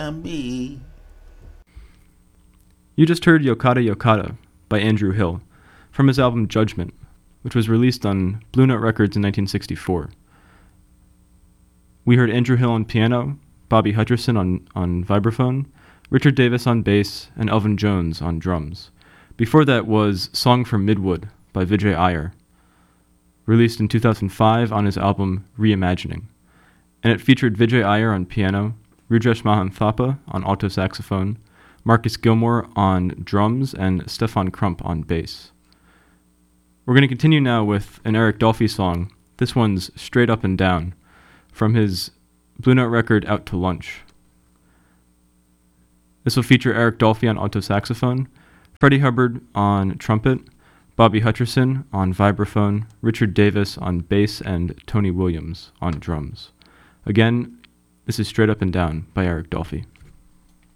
Me. You just heard Yokata Yokata by Andrew Hill from his album Judgment, which was released on Blue Note Records in 1964. We heard Andrew Hill on piano, Bobby Hutcherson on vibraphone, Richard Davis on bass, and Elvin Jones on drums. Before that was Song from Midwood by Vijay Iyer, released in 2005 on his album Reimagining. And it featured Vijay Iyer on piano, Rujesh Mahan Thapa on alto saxophone, Marcus Gilmore on drums, and Stefan Crump on bass. We're going to continue now with an Eric Dolphy song. This one's Straight Up and Down, from his Blue Note record Out to Lunch. This will feature Eric Dolphy on alto saxophone, Freddie Hubbard on trumpet, Bobby Hutcherson on vibraphone, Richard Davis on bass, and Tony Williams on drums. Again, this is Straight Up and Down by Eric Dolphy.